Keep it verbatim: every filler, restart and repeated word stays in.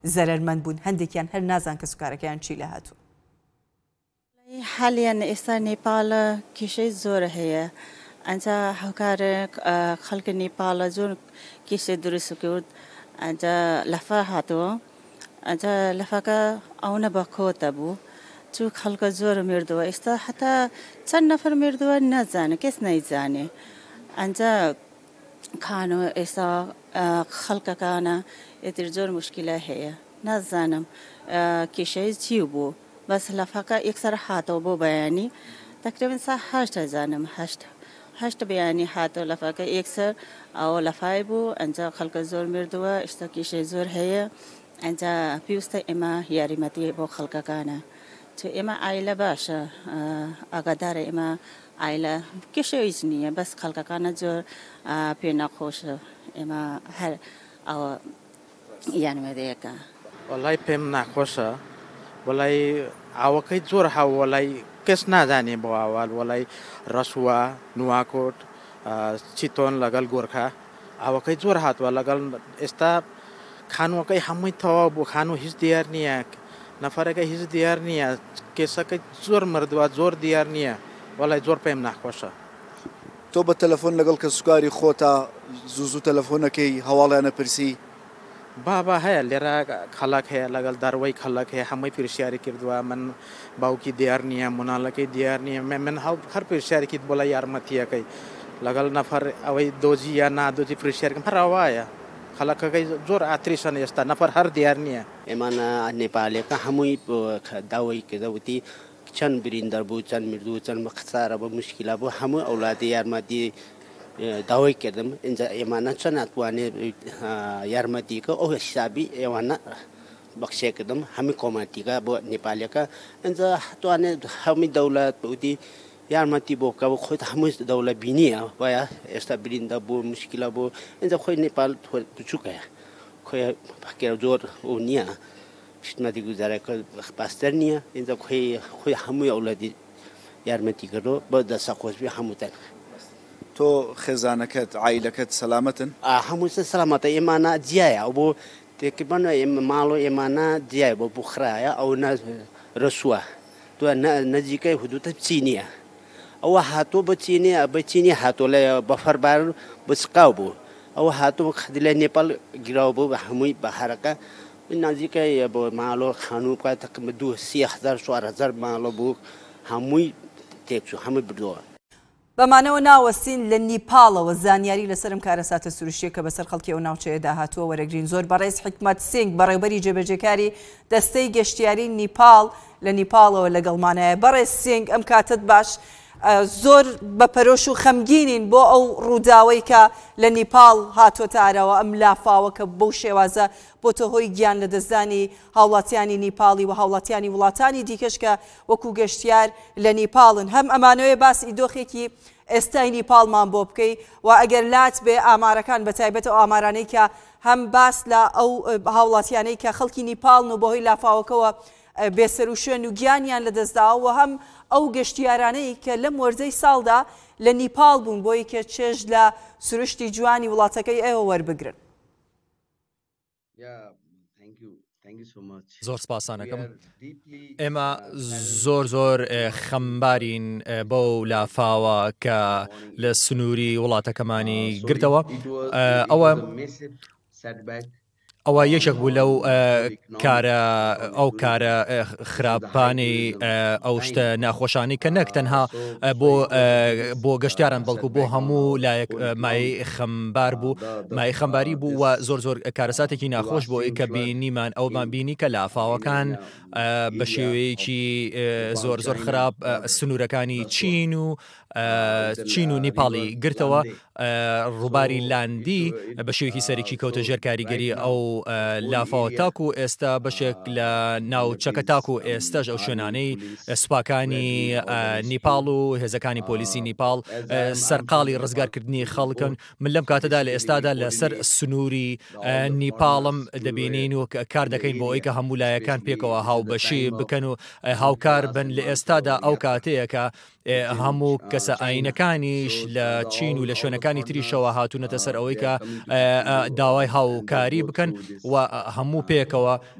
زەرەرمەند بوون هەندێکیان هەر نازان کە سوکارەکەیان چی لە هاتووە. حالیان ئێستا نێپاڵە کێشەی زۆر هەیە ئەنجا هاوکارێک خەڵکی نێپاڵە زۆر کێشەی دروست کرد ئەنجا لەفا هاتەوە ئەنجا لەفەکە ئەوە بە کۆتە بوو چوو خەڵکە زۆر مردووە ئێستا حتا چەند نەفەر مردووە نازانێ کەس نەیزانێ ئەنجا کانۆ ئێستا خەڵکەکانە ئێتر زۆر مشکلە هەیە نازانم کێشەی چی بوو بەس لەفەکە یەکسەر هاتەوە بۆ بەیانی تقریبا سا هەشت زانم هەشت هەشت بەیانی هاتەوە لەفەکە یەکسەر ئەوە لەفای بوو ئەنجا خەڵکە زۆر مردووە ئێستا کێشەی زۆر هەیە ئەنجا پێویستە ئێمە یاریمەتی بۆ خەڵکەکانە چ ئێمە ئایلە باشە ئاگادارە ئێمە ئایلە کێشەویش نییە بەس خەڵکەکانە زۆر پێ نەخۆشە ئێمە هەر ئەوە یارمەتیەکە وەڵای پێم ناخۆشە وەڵای ئاوەکەی زۆر هاو وەڵای کەس نازانێ بۆ ئاوال وەڵای ڕەسووە نواکۆت چیتۆن لەگەڵ گۆرکە ئاوەکەی زۆر هاتووە لەگەڵ ئێستا خانووەکەی هەمووی تەواو بوو خانوو هیچ دیار نییە نەفەرەکە هیچ دیار نییە کێسەکەی زۆر مردووە زۆر دیار نییە وەڵای زۆر پێم ناخۆشە. تۆ بە تەلەفۆن لەگەڵ کە سوکاری خۆتە زوو زوو تەلەفۆنەکەی هەواڵیانە پرسی بابا هەیە لێرە خەڵک هەیە لەگەڵ دەروەی خەڵک هەیە هەمووی پرسیاری کردووە من باوکی دیار نییە مناڵەکەی دیار نییە من هەر پرسیارێکیت بۆ لە یارمەتیەکەی لەگەڵ نەفەر ئەوەی دۆزی یا نادۆزی پرسیارکەم هەراوایە خەڵکەکەی زۆر ئاتریشان ئێستا نەفەر هەر دیار نییە. ئێمانە نێپالەکە هەمووی داوای کردەوتی چەند بریندەر بوو چەند مردوو چەند قسارە بە مشکلە بوو هەموو ئەوڵاتی یارمەتی داوای کردم اینجا ئێمانە چەند ناتوانێت یارمەتیکە ئەو حسابی ئێوانە بەخشێ کردم هەمووی کۆمەتیکە بۆ نێپالەکە اینجا توانێت هەمووی دەوڵەت بوتی یارمەتی بۆ بکە خۆت هەمووی دەوڵەت بینیە وایە ئێستا بریندە بوو مشکلە بوو اینجا خۆی نێپال بچووکەیە خۆی فەقیر زۆر ئەو نییە شتمەتی گوزارەکە باستەر نییە اینجا خۆی خۆی هەمووی ئەوڵەتی یارمەتی کردو بۆ دەسە خۆشبی هەمووتەن. تۆ خێزانەکەت عایلەکەت سەلامەتن؟ هەمووی سەلامەتە ئێمانە جیایە ئەو بۆ تێکردن ماڵ و ئێمانە جیای بۆ بخرایە ئەو ڕسووە تو نزیکەی حدودە چینیە ئەوە هاتوو بە چینی بە چینی هاتوو لە بەفەربار بچقاو بوو ئەوە هاتوو لە نێپال گیراو بوو بە هەمووی بەهارەکە نزیکەی بۆ ماڵۆ خانوو بکات تقریبا دوو سێ هەزار چوار هەزار ماڵە بوو هەمووی تێکچوو هەمووی بردووە. بەمانەوە ناوەستین لە نیپاڵەوە زانیاری لەسرم کارەساتە سروشتیە کە بەسەر خەڵکی ئەو ناوچەیەدا هاتووە وەرەگرین زۆر بەڕێز حکمەت سینگ بەڕێوەبەری جێبەجێکاری دەستەی گەشتیاری نیپاڵ لە نیپاڵەوە لەگەڵمانایە. بەڕێز سینگ ئەم کاتت باش زۆر بەپەرۆش و خەمگینین بۆ ئەو ڕووداوەی کە لە نیپاڵ هاتوۆتارەوە ئەم لافاوە کە بەو شێوازە بۆتە هۆی گیان لە دەستدانی هاوڵاتیانی نیپاڵی و هاوڵاتیانی وڵاتانی دیکەش کە وەکو گەشتیار لە نیپاڵن. هەم ئەمانەوەی باسی دۆخێکی ئێستای نیپاڵمان بۆ بکەی و ئەگەر لات بێ ئامارەکان بەتایبەت ئەو ئامارانەی کە هەم باس لە ئەو هاوڵاتیانەی کە خەڵکی نیپاڵن و بەهۆی لافاوەکەوە بێسەر و شوێن و گیانیان لەدەستداوە هەم ئەو گەشتیارانەی کە لەم وەرزەی ساڵدا لە نیپاڵ بوون بۆی کە چێژ لە سروشتی جوانی وڵاتەکەی ئێوە وەربگرن. زۆر سپاسانەکەم. ئێمە زۆر زۆر خەمبارین بەو لافاوە کە لە سنووری وڵاتەکەمانی گرتەوە. ئەوە ئەوە یەکێک بوو لەو کارە ئەو کارە خراپانی ئەو شتە ناخۆشانی کە نەک تەنها بۆ بۆ گەشتیاران بەڵکو بۆ هەموو لایەک مای خەمبار بوو مای خەمباری بوو و زۆر زۆر کارەساتێکی ناخۆش بۆ ئەی کە بینیمان ئەومان بینی کە لافاوەکان بە شێوەیەکی زۆر زۆر خراپ سنوورەکانی چین و چین و نیپاڵی گرتەوە. ڕووباری لاندی بە شێوەیەکی سەرێکی کەوتە ژێر کاریگەری ئەو لافاوە تاکو و ئێستا بەشێک لە ناوچەکە تاکو و ئێستاش ئەو شوێنانەی سوپاکانی نیپاڵ و هێزەکانی پۆلیسی نیپاڵ سەرقاڵی ڕزگارکردنی خەڵکن. من لەم کاتەدا لە ئێستادا لەسەر سنووری نیپاڵم دەبینین و کار دەکەین بۆ ئەوەی کە هەموو لایەکان پێکەوە هاوبەشی بکەن و هاوکار بن. لە ئێستادا ئەو کاتەیە کە هەموو کەسە ئاینەکانیش لە چین و لە شوێنەکانی تریشەوە هاتوونەتە سەر ئەوەی کە داوای هاوکاری بکەن و هەموو پێکەوە